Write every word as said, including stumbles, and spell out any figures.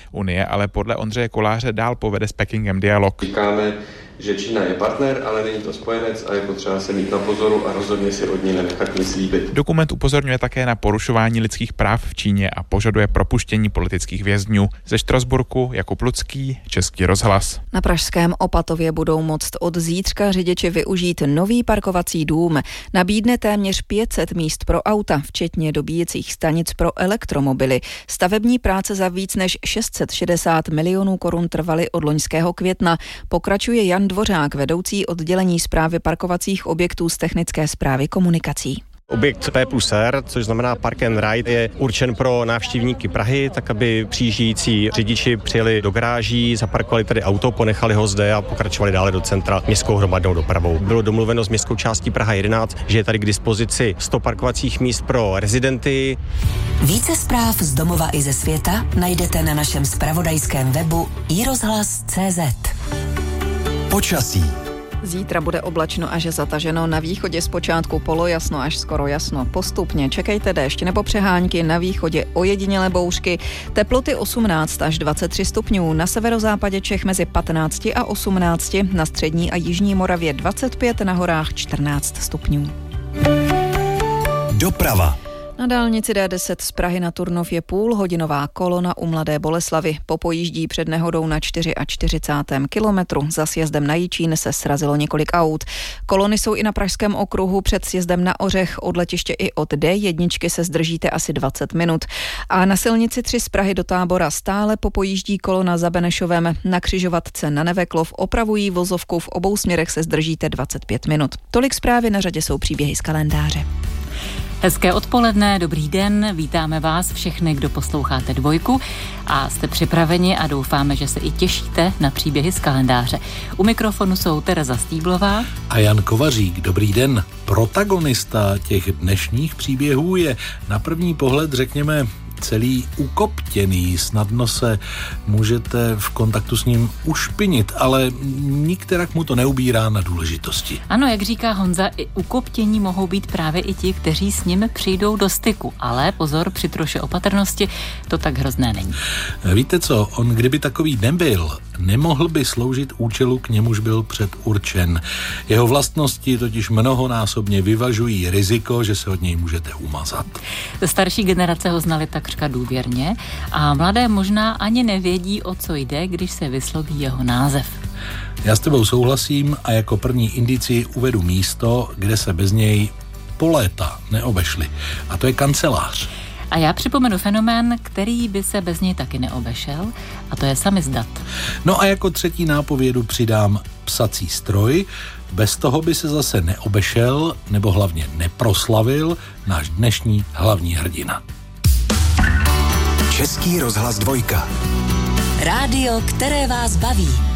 Unie ale podle Ondřeje Koláře dál povede s Pekingem dialog. Říkáme, že Čína je partner, ale není to spojenec a je potřeba se mít na pozoru a rozhodně si od ní nenechat nic slíbit. Dokument upozorňuje také na porušování lidských práv v Číně a požaduje propuštění politických vězňů. Ze Štrasburku Jakub Lucký, Český rozhlas. Na pražském Opatově budou moct od zítřka řidiči využít nový parkovací dům. Nabídne téměř pět set míst pro auta, včetně dobíjecích stanic pro elektromobily. Stavební práce za víc než šest set šedesát milionů korun trvaly od loňského května. Pokračuje Jan Dvořák, vedoucí oddělení správy parkovacích objektů z technické správy komunikací. Objekt P plus R, což znamená Park and Ride, je určen pro návštěvníky Prahy, tak aby přijíždějící řidiči přijeli do garáží, zaparkovali tady auto, ponechali ho zde a pokračovali dále do centra městskou hromadnou dopravou. Bylo domluveno s městskou částí Praha jedenáct, že je tady k dispozici sto parkovacích míst pro rezidenty. Více zpráv z domova i ze světa najdete na našem zpravodajském webu i rozhlas tečka cé zet. Počasí. Zítra bude oblačno až zataženo, na východě zpočátku polojasno až skoro jasno. Postupně čekejte déšť nebo přehánky, na východě ojedinělé bouřky. Teploty osmnáct až dvacet tři stupňů, na severozápadě Čech mezi patnáct a osmnáct, na střední a jižní Moravě dvacet pět, na horách čtrnáct stupňů. Doprava. Na dálnici D deset z Prahy na Turnov je půlhodinová kolona u Mladé Boleslavi. Popojíždí před nehodou na čtyřicátém čtvrtém kilometru. Za sjezdem na Jičín se srazilo několik aut. Kolony jsou i na pražském okruhu před sjezdem na Ořech. Od letiště i od D jedna se zdržíte asi dvacet minut. A na silnici tři z Prahy do Tábora stále popojíždí kolona za Benešovem. Na křižovatce na Neveklov opravují vozovku, v obou směrech se zdržíte dvacet pět minut. Tolik zprávy, na řadě jsou příběhy z kalendáře. Hezké odpoledne, dobrý den, vítáme vás všechny, kdo posloucháte Dvojku a jste připraveni a doufáme, že se i těšíte na příběhy z kalendáře. U mikrofonu jsou Tereza Stýblová a Jan Kovařík. Dobrý den. Protagonista těch dnešních příběhů je na první pohled, řekněme, celý ukoptěný, snadno se můžete v kontaktu s ním ušpinit, ale nikterak mu to neubírá na důležitosti. Ano, jak říká Honza, i ukoptění mohou být právě i ti, kteří s nimi přijdou do styku, ale pozor, při troše opatrnosti to tak hrozné není. Víte co, on kdyby takový nebyl, nemohl by sloužit účelu, k němuž byl předurčen. Jeho vlastnosti totiž mnohonásobně vyvažují riziko, že se od něj můžete umazat. Starší generace ho znali takřka důvěrně a mladé možná ani nevědí, o co jde, když se vysloví jeho název. Já s tebou souhlasím a jako první indici uvedu místo, kde se bez něj po léta neobešli. A to je kancelář. A já připomenu fenomén, který by se bez něj taky neobešel, a to je samizdat. No a jako třetí nápovědu přidám psací stroj. Bez toho by se zase neobešel, nebo hlavně neproslavil náš dnešní hlavní hrdina. Český rozhlas Dvojka. Rádio, které vás baví.